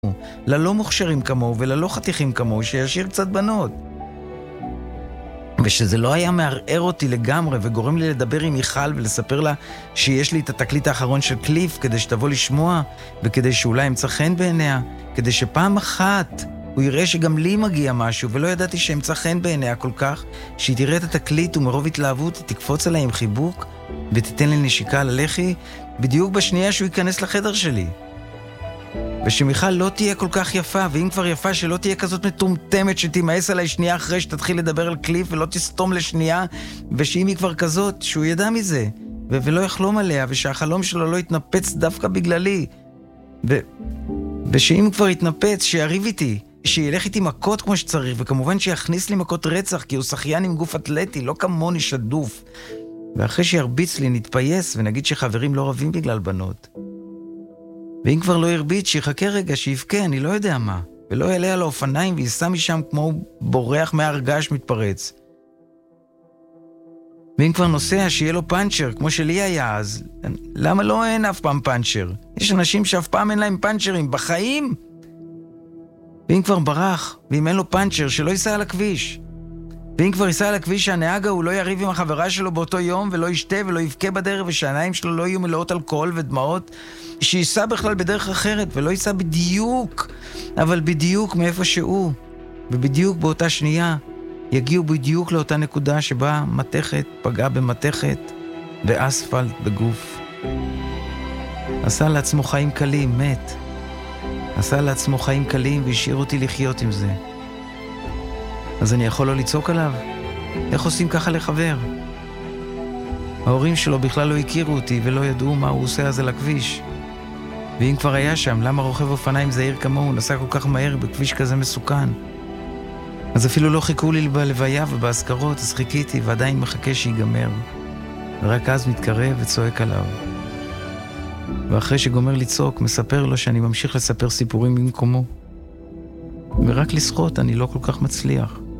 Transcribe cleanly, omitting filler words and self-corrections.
ללא מוכשרים כמוהו וללא חתיכים כמוהו, שישאיר קצת בנות. ושזה לא היה מערער אותי לגמרי, וגורם לי לדבר עם מיכל ולספר לה שיש לי את התקליט האחרון של קליף, כדי שתבוא לשמוע, וכדי שאולי אמצא חן בעיניה, כדי שפעם אחת הוא יראה שגם לי מגיע משהו, ולא ידעתי שאמצא חן בעיניה כל כך, שהיא תראה את התקליט ומרוב התלהבות היא תקפוץ עליי עם חיבוק, ותיתן לי נשיקה ללחי, בדיוק בשנייה שהוא ייכנס לחדר שלי. ושמיכל לא תהיה כל כך יפה, ואם כבר יפה שלא תהיה כזאת מטומטמת שתימאס עליי שנייה אחרי שתתחיל לדבר על קליף ולא תסתום לשנייה, ושאם היא כבר כזאת, שהוא ידע מזה, ולא יחלום עליה, ושהחלום שלו לא יתנפץ דווקא בגללי. ושאם כבר יתנפץ, שיריב איתי, שילך איתי מכות כמו שצריך, וכמובן שיכניס לי מכות רצח, כי הוא שחיין עם גוף אתלטי, לא כמוני שדוף. ואחרי שירביץ לי נתפייס ונגיד שחברים לא רבים בגלל בנות. ואם כבר לא ירביץ, שיחכה רגע, שיבכה, אני לא יודע מה. ולא יעלה על האופניים וייסע משם כמו בורח מהרגש מתפרץ. ואם כבר נוסע, שיהיה לו פאנצ'ר, כמו שלי היה אז. למה לא אין אף פעם פאנצ'ר? יש אנשים שאף פעם אין להם פאנצ'רים בחיים. ואם כבר ברח, ואם אין לו פאנצ'ר, שלא ייסע על הכביש. ואם כבר ייסע על הכביש, שהנהג הוא לא יריב עם החברה שלו באותו יום, ולא ישתה ולא יבכה בדרך, ושהעיניים שלו לא יהיו מלאות אלכוהול ודמעות, שייסע בכלל בדרך אחרת, ולא ייסע בדיוק, אבל בדיוק מאיפה שהוא. ובדיוק באותה שנייה, יגיעו בדיוק לאותה נקודה שבה מתכת פגעה במתכת, ואספלט בגוף. עשה לעצמו חיים קלים, מת. עשה לעצמו חיים קלים והשאיר אותי לחיות עם זה. אז אני יכול לא לצעוק עליו? איך עושים ככה לחבר? ההורים שלו בכלל לא הכירו אותי ולא ידעו מה הוא עושה אז על הכביש. ואם כבר היה שם, למה רוכב אופניים זהיר כמוהו נסע כל כך מהר בכביש כזה מסוכן? אז אפילו לא חיכו לי בלוויה ובהזכרות, אז חיכיתי ועדיין מחכה שיגמר. ורק אז מתקרב וצועק עליו. ואחרי שגומר לצעוק, מספר לו שאני ממשיך לספר סיפורים במקומו. ורק לשחות אני לא כל כך מצליח.